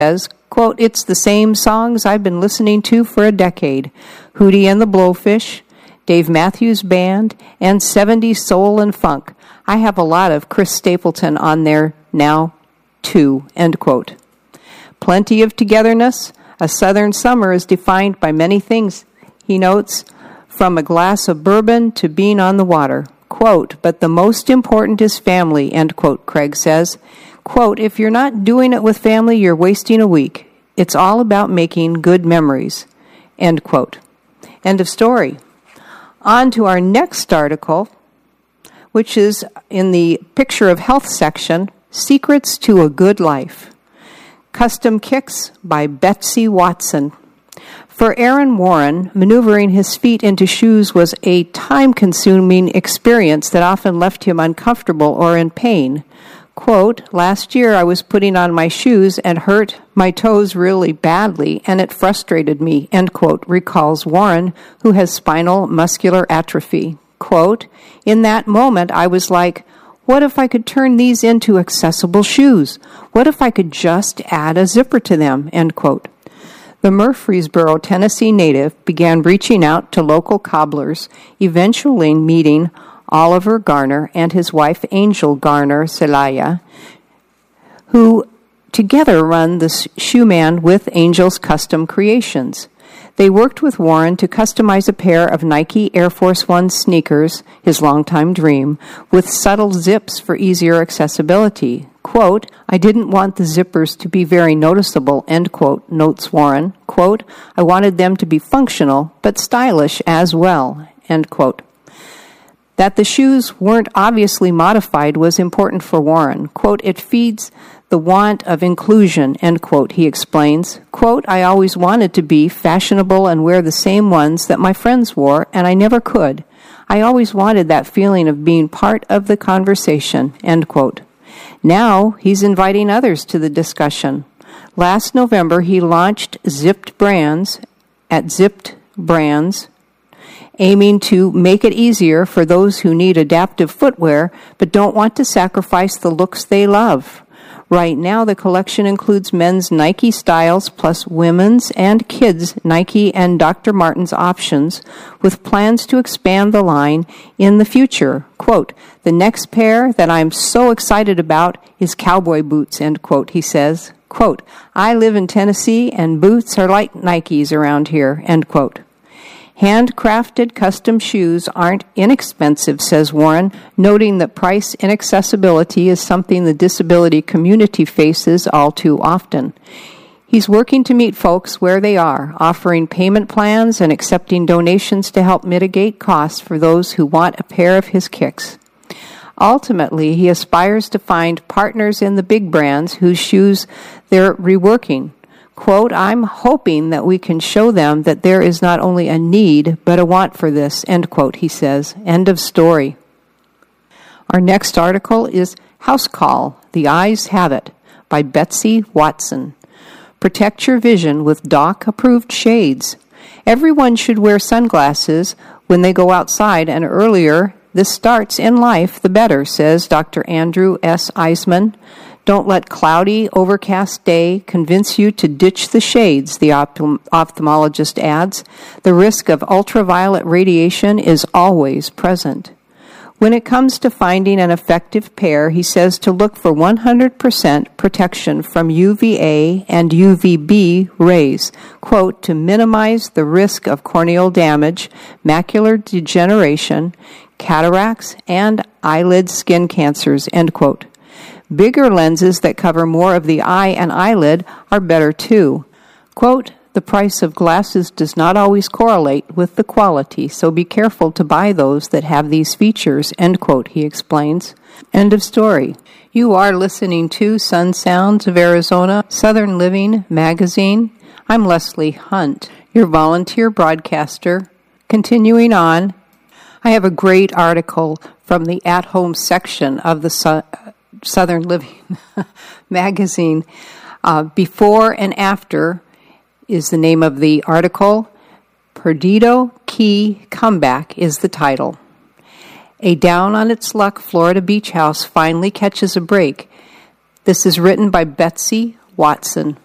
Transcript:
says, quote, "It's the same songs I've been listening to for a decade. Hootie and the Blowfish, Dave Matthews Band, and 70s soul and funk. I have a lot of Chris Stapleton on there now, too," end quote. Plenty of togetherness. A southern summer is defined by many things, he notes, from a glass of bourbon to being on the water. Quote, "But the most important is family," end quote, Craig says. Quote, "If you're not doing it with family, you're wasting a week. It's all about making good memories," end quote. End of story. On to our next article, which is in the Picture of Health section, Secrets to a Good Life. Custom Kicks by Betsy Watson. For Aaron Warren, maneuvering his feet into shoes was a time-consuming experience that often left him uncomfortable or in pain. Quote, "Last year I was putting on my shoes and hurt my toes really badly, and it frustrated me," end quote, recalls Warren, who has spinal muscular atrophy. Quote, "In that moment I was like, what if I could turn these into accessible shoes? What if I could just add a zipper to them?" End quote. The Murfreesboro, Tennessee native began reaching out to local cobblers, eventually meeting Oliver Garner and his wife Angel Garner Celaya, who together run the Shoe Man with Angel's Custom Creations. They worked with Warren to customize a pair of Nike Air Force One sneakers, his longtime dream, with subtle zips for easier accessibility. Quote, "I didn't want the zippers to be very noticeable," end quote, notes Warren. Quote, "I wanted them to be functional, but stylish as well," end quote. That the shoes weren't obviously modified was important for Warren. Quote, "It feeds the want of inclusion," end quote, he explains. Quote, "I always wanted to be fashionable and wear the same ones that my friends wore, and I never could. I always wanted that feeling of being part of the conversation," end quote. Now he's inviting others to the discussion. Last November, he launched Zipped Brands at Zipped Brands, aiming to make it easier for those who need adaptive footwear but don't want to sacrifice the looks they love. Right now, the collection includes men's Nike styles plus women's and kids' Nike and Dr. Martens options, with plans to expand the line in the future. Quote, "The next pair that I'm so excited about is cowboy boots," end quote, he says. Quote, "I live in Tennessee and boots are like Nikes around here," end quote. Handcrafted custom shoes aren't inexpensive, says Warren, noting that price inaccessibility is something the disability community faces all too often. He's working to meet folks where they are, offering payment plans and accepting donations to help mitigate costs for those who want a pair of his kicks. Ultimately, he aspires to find partners in the big brands whose shoes they're reworking. Quote, "I'm hoping that we can show them that there is not only a need, but a want for this," end quote, he says. End of story. Our next article is House Call, The Eyes Have It, by Betsy Watson. Protect your vision with DOC-approved shades. Everyone should wear sunglasses when they go outside, and earlier this starts in life, the better, says Dr. Andrew S. Eisman. Don't let cloudy, overcast day convince you to ditch the shades, the ophthalmologist adds. The risk of ultraviolet radiation is always present. When it comes to finding an effective pair, he says to look for 100% protection from UVA and UVB rays, quote, to minimize the risk of corneal damage, macular degeneration, cataracts, and eyelid skin cancers, end quote. Bigger lenses that cover more of the eye and eyelid are better too. Quote, the price of glasses does not always correlate with the quality, so be careful to buy those that have these features, end quote, he explains. End of story. You are listening to Sun Sounds of Arizona, Southern Living Magazine. I'm Leslie Hunt, your volunteer broadcaster. Continuing on, I have a great article from the at-home section of the Southern Living Magazine. Before and After is the name of the article. Perdido Key Comeback is the title. A down-on-its-luck Florida beach house finally catches a break. This is written by Betsy Watson.